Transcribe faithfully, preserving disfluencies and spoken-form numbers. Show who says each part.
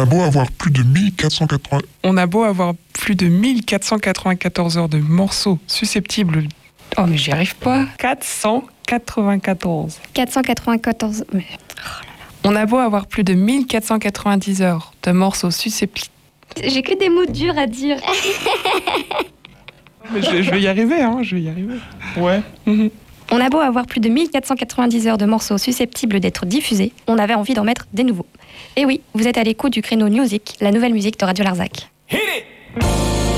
Speaker 1: a beau avoir plus de mille quatre cent quatre-vingts...
Speaker 2: On a beau avoir plus de mille quatre cent quatre-vingt-quatorze heures de morceaux susceptibles...
Speaker 3: Oh, mais j'y arrive pas.
Speaker 2: quatre cent quatre-vingt-quatorze.
Speaker 4: quatre cent quatre-vingt-quatorze. Mais...
Speaker 2: On a beau avoir plus de mille quatre cent quatre-vingt-dix heures de morceaux susceptibles...
Speaker 4: J'ai que des mots durs à dire.
Speaker 2: Mais je, je vais y arriver, hein, je vais y arriver. Ouais. Mm-hmm.
Speaker 4: On a beau avoir plus de mille quatre cent quatre-vingt-dix heures de morceaux susceptibles d'être diffusés, on avait envie d'en mettre des nouveaux. Et oui, vous êtes à l'écoute du créneau Music, la nouvelle musique de Radio Larzac.